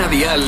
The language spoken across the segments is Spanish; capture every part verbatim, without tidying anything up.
Cadena Dial,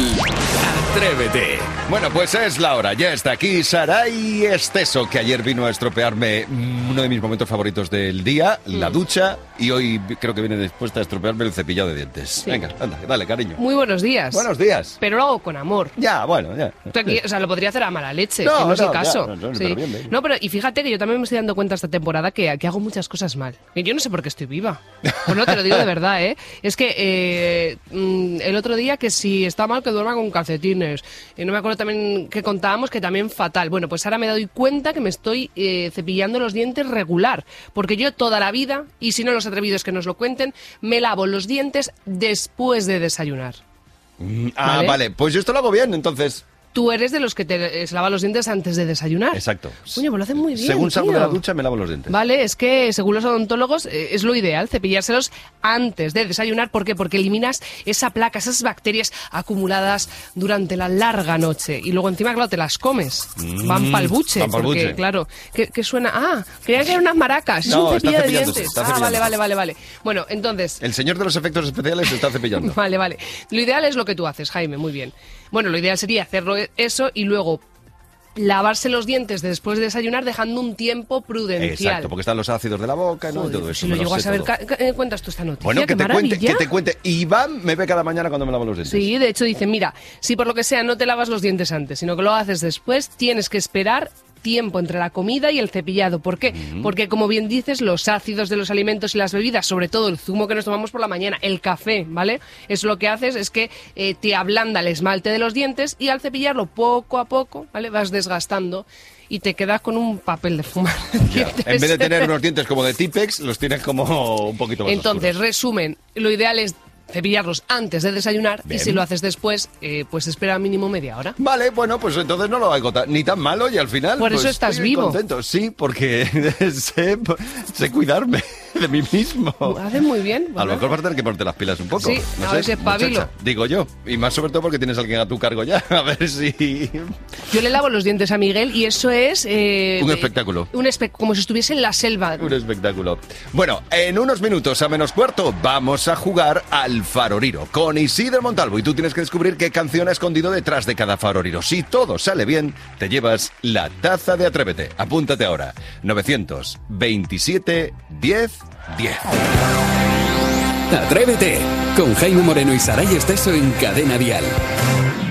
Atrévete. Bueno, pues es la hora, ya está aquí Saray Esteso, que ayer vino a estropearme uno de mis momentos favoritos del día, mm. la ducha, y hoy creo que viene dispuesta a estropearme el cepillado de dientes. Sí. Venga, anda, dale, cariño. Muy buenos días. Buenos días. Pero lo hago con amor. Ya, bueno, ya. Aquí, o sea, lo podría hacer a mala leche, no, que no, no es el caso. Ya, no, no, sí. pero bien, bien. No, pero y fíjate que yo también me estoy dando cuenta esta temporada que, que hago muchas cosas mal. Y yo no sé por qué estoy viva. Pues no, te lo digo de verdad, ¿eh? Es que eh, el otro día que si está mal que duerma con calcetines. Y no me acuerdo también que contábamos que también fatal. Bueno, pues ahora me doy cuenta que me estoy eh, cepillando los dientes regular. Porque yo toda la vida, y si no los atrevidos que nos lo cuenten, me lavo los dientes después de desayunar. Mm, ah, ¿vale? vale. Pues yo esto lo hago bien, entonces... Tú eres de los que te se lava los dientes antes de desayunar. Exacto. Coño, pues lo hacen muy bien, Según salgo tío. de la ducha, me lavo los dientes. Vale, es que según los odontólogos eh, es lo ideal, cepillárselos antes de desayunar. ¿Por qué? Porque eliminas esa placa, esas bacterias acumuladas durante la larga noche. Y luego encima, claro, te las comes. Mm, van pa'l buche. Van pa'l porque, buche. claro, que, que suena... Ah, creían que eran unas maracas. Es no, un cepillo de está dientes. está Ah, vale, vale, vale, vale. Bueno, entonces... El señor de los efectos especiales se está cepillando. Vale, vale. Lo ideal es lo que tú haces, Jaime, muy bien. Bueno, lo ideal sería hacerlo eso y luego lavarse los dientes después de desayunar dejando un tiempo prudencial. Exacto, porque están los ácidos de la boca, ¿no? Joder, y todo eso. Si lo llego a saber, ca- ca- cuentas tú esta noticia. Bueno, que ¡Qué te cuente, maravilla! que te cuente. Iván me ve cada mañana cuando me lavo los dientes. Sí, de hecho dice, mira, si por lo que sea no te lavas los dientes antes, sino que lo haces después, tienes que esperar tiempo entre la comida y el cepillado. ¿Por qué? Mm. Porque, como bien dices, los ácidos de los alimentos y las bebidas, sobre todo el zumo que nos tomamos por la mañana, el café, ¿vale? Eso lo que haces es que eh, te ablanda el esmalte de los dientes y al cepillarlo poco a poco, ¿vale? Vas desgastando y te quedas con un papel de fumar. En vez de tener unos dientes como de Tipex, los tienes como un poquito más Entonces, oscuros. resumen, lo ideal es cepillarlos antes de desayunar. Bien. Y si lo haces después, eh, pues espera mínimo media hora. Vale, bueno, pues entonces no lo hago tan, ni tan malo y al final... Por pues, eso estás estoy vivo. contento. Sí, porque sé, sé cuidarme de mí mismo. Haces muy bien. Bueno. A lo mejor vas a tener que ponerte las pilas un poco. Sí, no a sé, ver si espabilo. Muchacha, digo yo. Y más sobre todo porque tienes a alguien a tu cargo ya. A ver si... Yo le lavo los dientes a Miguel y eso es... Eh, un espectáculo. Un espe- como si estuviese en la selva. Un espectáculo. Bueno, en unos minutos a menos cuarto vamos a jugar al Faroriro con Isidro Montalvo y tú tienes que descubrir qué canción ha escondido detrás de cada faroriro. Si todo sale bien, te llevas la taza de Atrévete. Apúntate ahora. novecientos veintisiete diez diez. Atrévete con Jaime Moreno y Saray Esteso en Cadena Dial.